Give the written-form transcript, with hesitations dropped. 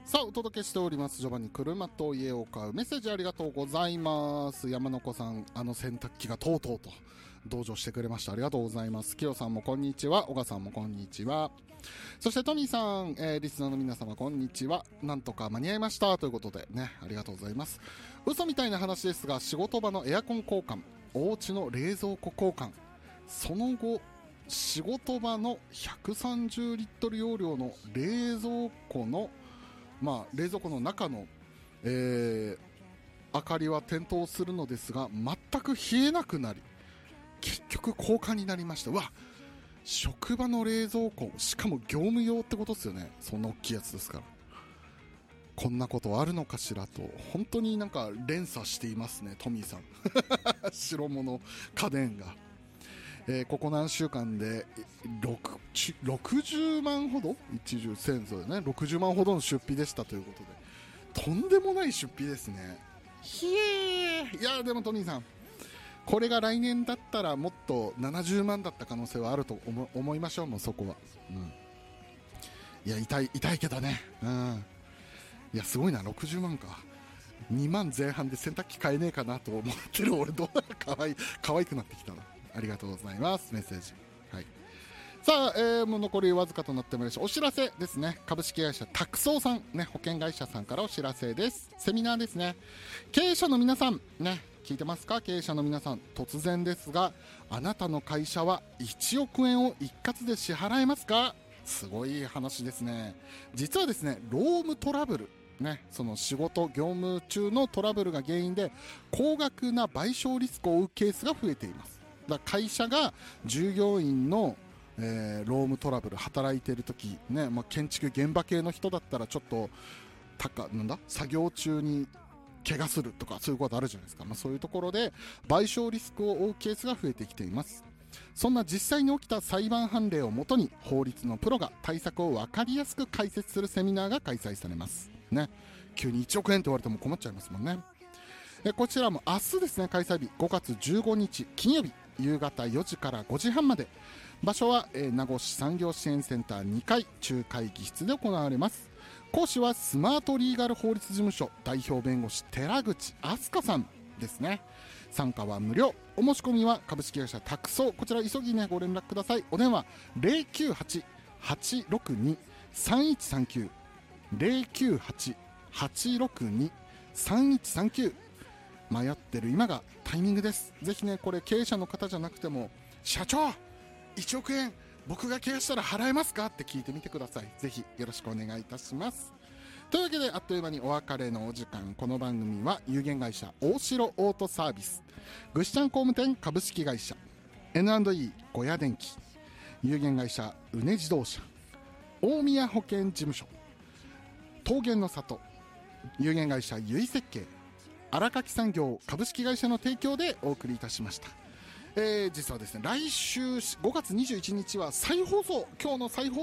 さあお届けしておりますジョバンニ車と家を買うメッセージありがとうございます。山の子さん、洗濯機がとうとうと同情してくれました。ありがとうございます。キヨさんもこんにちは、小川さんもこんにちは。そしてトミーさん、リスナーの皆様こんにちは。なんとか間に合いましたということでね、ありがとうございます。嘘みたいな話ですが、仕事場のエアコン交換、お家の冷蔵庫交換、その後仕事場の130リットル容量の冷蔵庫の冷蔵庫の中の、明かりは点灯するのですが全く冷えなくなり、結局交換になりました。職場の冷蔵庫、しかも業務用ってことですよね。そんな大きいやつですから。こんなことあるのかしらと、本当になんか連鎖していますね、トミーさん白物家電が、ここ何週間で60万ほど、一重戦争でね、60万ほどの出費でしたということで、とんでもない出費ですね。いやでもトミーさん、これが来年だったらもっと70万だった可能性はあると思いましょう。もうそこは、いや痛いけどね、いやすごいな、60万か。2万前半で洗濯機買えねえかなと思ってる俺、どうだか可愛くなってきたな。ありがとうございます、メッセージ。さあ、もう残りわずかとなってまいりました。お知らせですね。株式会社タクソーさん、ね、保険会社さんからお知らせです。セミナーですね。経営者の皆さんね、聞いてますか？経営者の皆さん、突然ですが、あなたの会社は1億円を一括で支払えますか？すごい話ですね。実はですね、労務トラブルね、その仕事業務中のトラブルが原因で高額な賠償リスクを負うケースが増えています。だから会社が従業員の、労務トラブル、働いている時ね、建築現場系の人だったらちょっと作業中に怪我するとかそういうことあるじゃないですか。そういうところで賠償リスクを負うケースが増えてきています。そんな実際に起きた裁判判例をもとに法律のプロが対策を分かりやすく解説するセミナーが開催されますね。急に1億円と言われても困っちゃいますもんね。こちらも明日ですね、開催日5月15日金曜日、夕方4時から5時半まで。場所は、名護市産業支援センター2階中会議室で行われます。講師はスマートリーガル法律事務所代表弁護士寺口飛鳥さんですね。参加は無料。お申し込みは株式会社タクソー、こちら急ぎねご連絡ください。お電話 098-862-3139 098-862-3139。迷ってる今がタイミングです。ぜひね、これ経営者の方じゃなくても、社長1億円僕が経営したら払えますかって聞いてみてください。ぜひよろしくお願いいたします。というわけで、あっという間にお別れのお時間。この番組は有限会社大城オートサービス、ぐしちゃん工務店株式会社 N&E 小屋電機、有限会社うね自動車、大宮保険事務所、桃源の里、有限会社ゆい設計、荒垣産業株式会社の提供でお送りいたしました。実はですね、来週5月21日は再放送、今日の再放